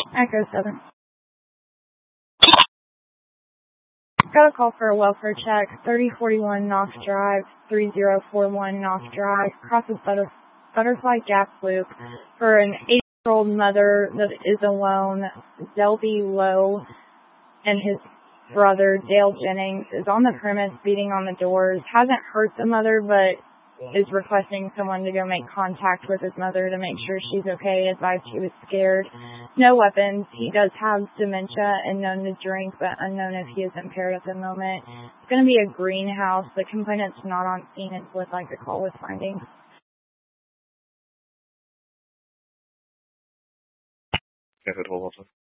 Echo 7. Got a call for a welfare check, 3041 Knox Drive, 3041 Knox Drive, crosses Butterfly Gap Loop, for an 8-year-old mother that is alone. Delby Lowe and his brother, Dale Jennings, is on the premise beating on the doors. Hasn't hurt the mother, but is requesting someone to go make contact with his mother to make sure she's okay. Advised he was scared. No weapons. He does have dementia and known to drink, but unknown if he is impaired at the moment. It's going to be a greenhouse. The complainant's not on scene. It's what like the call was finding. Echo 12 also.